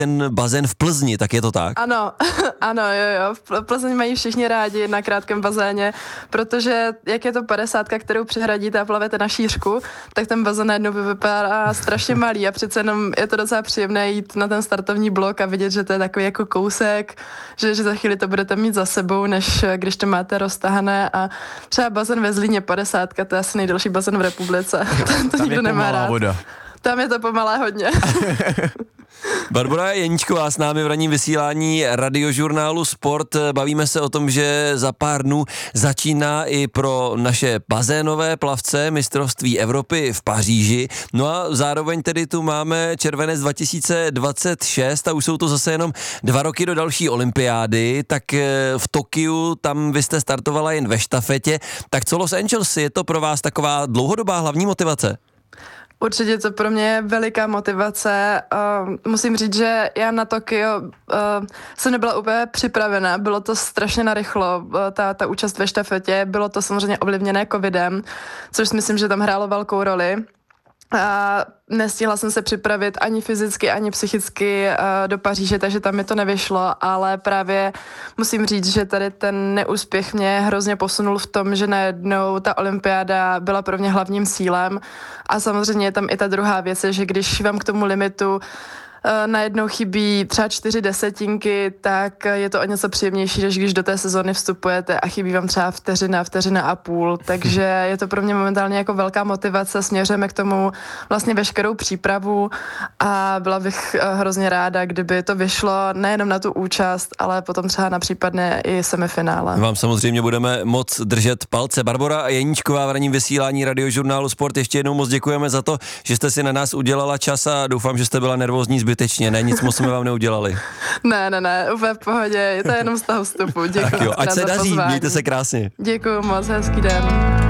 ten bazén v Plzni, tak je to tak? Ano, ano, jo. V Plzni mají všichni rádi na krátkém bazéně, protože jak je to 50, kterou přehradíte a plavete na šířku, tak ten bazén najednou vypadá strašně malý a přece jenom je to docela příjemné jít na ten startovní blok a vidět, že to je takový jako kousek, že za chvíli to budete mít za sebou, než když to máte roztahané a třeba bazén ve Zlíně 50, to je asi nejdelší bazén v republice. To nikdo nemá rád. Voda. Tam je to pomalé hodně. Barbora Jeníčková s námi v ranním vysílání radiožurnálu Sport. Bavíme se o tom, že za pár dnů začíná i pro naše bazénové plavce mistrovství Evropy v Paříži. No a zároveň tedy tu máme červenec 2026 a už jsou to zase jenom 2 roky do další olympiády. Tak v Tokiu tam vy jste startovala jen ve štafetě. Tak co Los Angeles, je to pro vás taková dlouhodobá hlavní motivace? Určitě to pro mě je veliká motivace. Musím říct, že já na Tokio jsem nebyla úplně připravená. Bylo to strašně narychlo, ta účast ve štafetě. Bylo to samozřejmě ovlivněné covidem, což si myslím, že tam hrálo velkou roli. A nestihla jsem se připravit ani fyzicky, ani psychicky do Paříže, takže tam mi to nevyšlo, ale právě musím říct, že tady ten neúspěch mě hrozně posunul v tom, že najednou ta olympiáda byla pro mě hlavním cílem a samozřejmě je tam i ta druhá věc, že když vám k tomu limitu najednou chybí třeba 4 desetinky, tak je to o něco příjemnější, než když do té sezóny vstupujete a chybí vám třeba vteřina a půl, takže je to pro mě momentálně jako velká motivace, směřujeme k tomu vlastně veškerou přípravu a byla bych hrozně ráda, kdyby to vyšlo nejenom na tu účast, ale potom třeba na případné i semifinále. Vám samozřejmě budeme moc držet palce. Barbora Jeníčková v ranním vysílání radiožurnálu Sport, ještě jednou moc děkujeme za to, že jste si na nás udělala čas a doufám, že jste byla nervózní zbytečně, ne, nic moc jsme vám neudělali. Ne, úplně v pohodě, je to jenom z toho vstupu. Děkuji. Tak jo, ať se daří, mějte se krásně. Děkuji moc, hezký den.